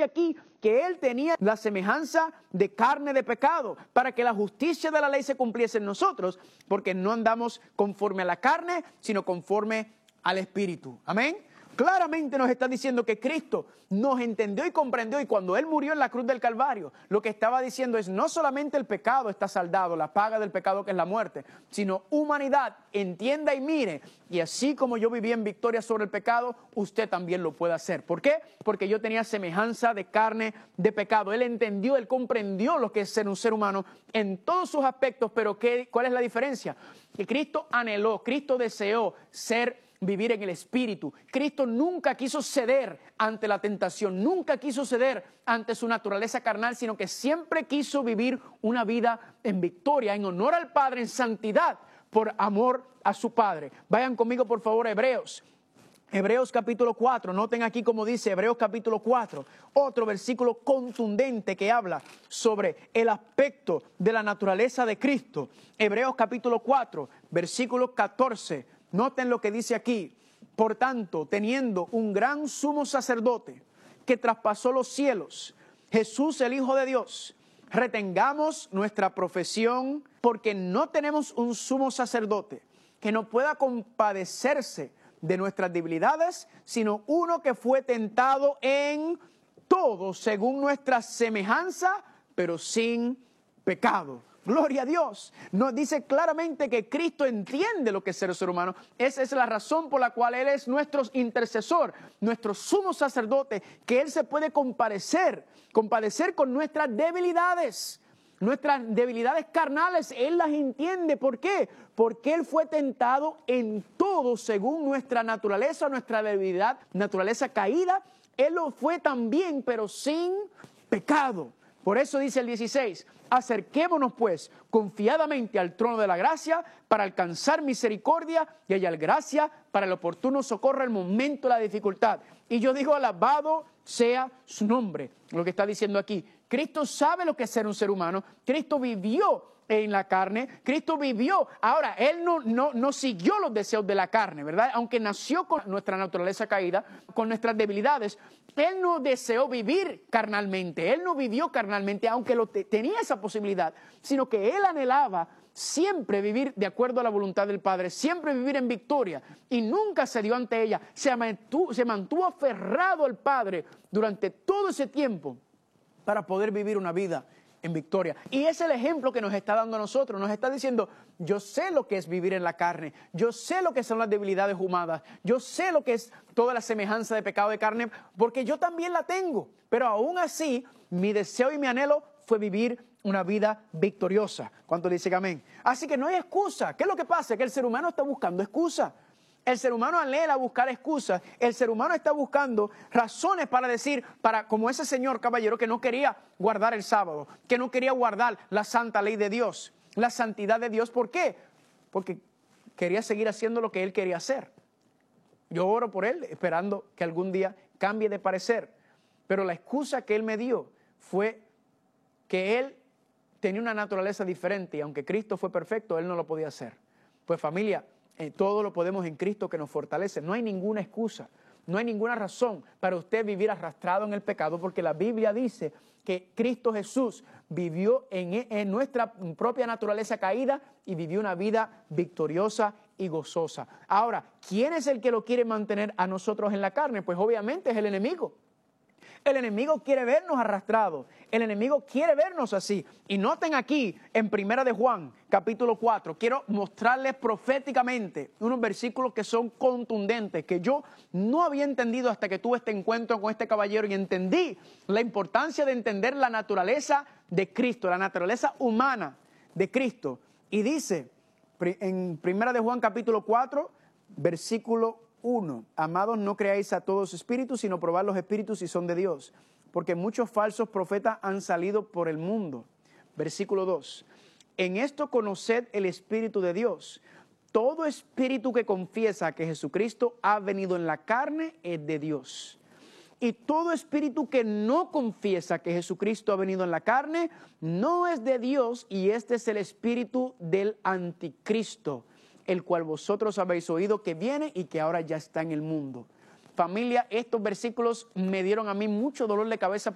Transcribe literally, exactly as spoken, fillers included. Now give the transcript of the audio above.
aquí que Él tenía la semejanza de carne de pecado, para que la justicia de la ley se cumpliese en nosotros, porque no andamos conforme a la carne, sino conforme al Espíritu. Amén. Claramente nos está diciendo que Cristo nos entendió y comprendió, y cuando Él murió en la cruz del Calvario, lo que estaba diciendo es no solamente el pecado está saldado, la paga del pecado que es la muerte, sino humanidad, entienda y mire, y así como yo viví en victoria sobre el pecado, usted también lo puede hacer. ¿Por qué? Porque yo tenía semejanza de carne de pecado. Él entendió, Él comprendió lo que es ser un ser humano en todos sus aspectos, pero ¿qué, ¿cuál es la diferencia? Que Cristo anheló, Cristo deseó ser vivir en el Espíritu. Cristo nunca quiso ceder ante la tentación, nunca quiso ceder ante su naturaleza carnal, sino que siempre quiso vivir una vida en victoria, en honor al Padre, en santidad, por amor a su Padre. Vayan conmigo por favor a Hebreos. Hebreos capítulo cuatro, noten aquí como dice Hebreos capítulo cuatro, otro versículo contundente que habla sobre el aspecto de la naturaleza de Cristo. Hebreos capítulo cuatro, versículo catorce. Noten lo que dice aquí. Por tanto, teniendo un gran sumo sacerdote que traspasó los cielos, Jesús el Hijo de Dios, retengamos nuestra profesión, porque no tenemos un sumo sacerdote que no pueda compadecerse de nuestras debilidades, sino uno que fue tentado en todo según nuestra semejanza, pero sin pecado. Gloria a Dios. Nos dice claramente que Cristo entiende lo que es ser ser humano. Esa es la razón por la cual Él es nuestro intercesor, nuestro sumo sacerdote, que Él se puede compadecer, compadecer con nuestras debilidades. Nuestras debilidades carnales, Él las entiende. ¿Por qué? Porque Él fue tentado en todo según nuestra naturaleza, nuestra debilidad, naturaleza caída. Él lo fue también, pero sin pecado. Por eso dice el dieciséis, acerquémonos pues confiadamente al trono de la gracia para alcanzar misericordia y hallar gracia para el oportuno socorro en el momento de la dificultad. Y yo digo, alabado sea su nombre. Lo que está diciendo aquí, Cristo sabe lo que es ser un ser humano. Cristo vivió en la carne, Cristo vivió. Ahora, Él no, no, no siguió los deseos de la carne, ¿verdad? Aunque nació con nuestra naturaleza caída, con nuestras debilidades, Él no deseó vivir carnalmente, Él no vivió carnalmente, aunque lo te, tenía esa posibilidad, sino que Él anhelaba siempre vivir de acuerdo a la voluntad del Padre, siempre vivir en victoria, y nunca se dio ante ella, se mantuvo, se mantuvo aferrado al Padre durante todo ese tiempo para poder vivir una vida en victoria. Y es el ejemplo que nos está dando a nosotros. Nos está diciendo, yo sé lo que es vivir en la carne, yo sé lo que son las debilidades humanas, yo sé lo que es toda la semejanza de pecado de carne, porque yo también la tengo. Pero aún así, mi deseo y mi anhelo fue vivir una vida victoriosa. ¿Cuánto dicen amén? Así que no hay excusa. ¿Qué es lo que pasa? Que el ser humano está buscando excusa. El ser humano anhela buscar excusas. El ser humano está buscando razones para decir, para como ese señor caballero que no quería guardar el sábado, que no quería guardar la santa ley de Dios, la santidad de Dios. ¿Por qué? Porque quería seguir haciendo lo que él quería hacer. Yo oro por él, esperando que algún día cambie de parecer. Pero la excusa que él me dio fue que él tenía una naturaleza diferente y aunque Cristo fue perfecto, él no lo podía hacer. Pues familia, Eh, todo lo podemos en Cristo que nos fortalece. No hay ninguna excusa, no hay ninguna razón para usted vivir arrastrado en el pecado, porque la Biblia dice que Cristo Jesús vivió en, en nuestra propia naturaleza caída y vivió una vida victoriosa y gozosa. Ahora, ¿quién es el que lo quiere mantener a nosotros en la carne? Pues obviamente es el enemigo. El enemigo quiere vernos arrastrados. El enemigo quiere vernos así. Y noten aquí en Primera de Juan, capítulo cuatro, quiero mostrarles proféticamente unos versículos que son contundentes, que yo no había entendido hasta que tuve este encuentro con este caballero y entendí la importancia de entender la naturaleza de Cristo, la naturaleza humana de Cristo. Y dice en Primera de Juan, capítulo cuatro, versículo uno, amados, no creáis a todos espíritus, sino probad los espíritus si son de Dios, porque muchos falsos profetas han salido por el mundo. Versículo dos, en esto conoced el Espíritu de Dios. Todo espíritu que confiesa que Jesucristo ha venido en la carne es de Dios. Y todo espíritu que no confiesa que Jesucristo ha venido en la carne no es de Dios, y este es el espíritu del anticristo, el cual vosotros habéis oído que viene y que ahora ya está en el mundo. Familia, estos versículos me dieron a mí mucho dolor de cabeza